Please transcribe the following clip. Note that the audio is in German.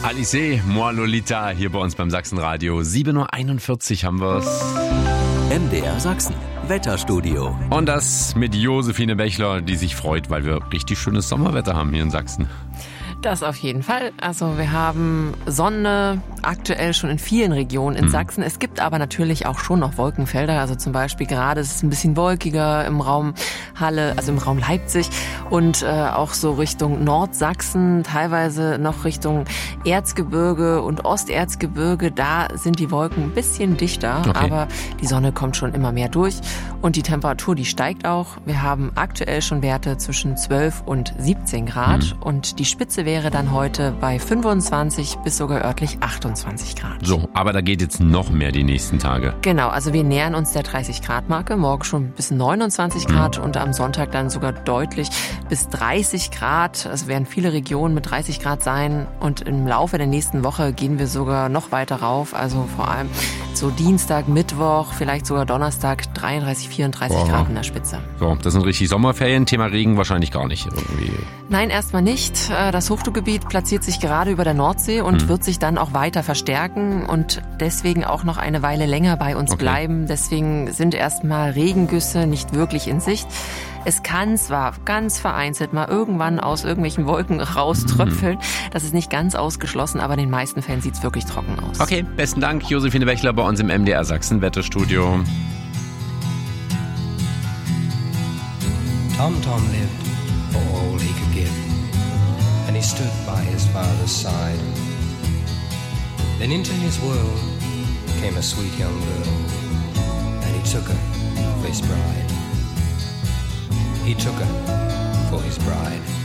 Alice, Moi Lolita, hier bei uns beim Sachsenradio. 7.41 Uhr haben wir's. MDR Sachsen, Wetterstudio. Und das mit Josephine Bechler, die sich freut, weil wir richtig schönes Sommerwetter haben hier in Sachsen. Das auf jeden Fall. Also wir haben Sonne aktuell schon in vielen Regionen in Sachsen. Es gibt aber natürlich auch schon noch Wolkenfelder. Also zum Beispiel gerade ist es ein bisschen wolkiger im Raum Halle, also im Raum Leipzig und auch so Richtung Nordsachsen, teilweise noch Richtung Erzgebirge und Osterzgebirge. Da sind die Wolken ein bisschen dichter, okay. Aber die Sonne kommt schon immer mehr durch und die Temperatur, die steigt auch. Wir haben aktuell schon Werte zwischen 12 und 17 Grad und die Spitze wäre dann heute bei 25 bis sogar örtlich 28 Grad. So, aber da geht jetzt noch mehr die nächsten Tage. Genau, also wir nähern uns der 30-Grad-Marke, morgen schon bis 29 Grad und am Sonntag dann sogar deutlich bis 30 Grad. Es werden viele Regionen mit 30 Grad sein und im Laufe der nächsten Woche gehen wir sogar noch weiter rauf. Also vor allem so Dienstag, Mittwoch, vielleicht sogar Donnerstag 33, 34 Grad in der Spitze. So, das sind richtig Sommerferien. Thema Regen wahrscheinlich gar nicht irgendwie. Nein, erstmal nicht. Das Hochdruckgebiet platziert sich gerade über der Nordsee und wird sich dann auch weiter verstärken und deswegen auch noch eine Weile länger bei uns bleiben. Deswegen sind erstmal Regengüsse nicht wirklich in Sicht. Es kann zwar ganz vereinzelt mal irgendwann aus irgendwelchen Wolken rauströpfeln. Das ist nicht ganz ausgeschlossen, aber in den meisten Fällen sieht es wirklich trocken aus. Okay, besten Dank, Josephine Bechler bei uns im MDR Sachsen Wetterstudio. Tom lived for all he could give, and he stood by his father's side. Then into his world came a sweet young girl, and he took her for his bride. He took her for his bride.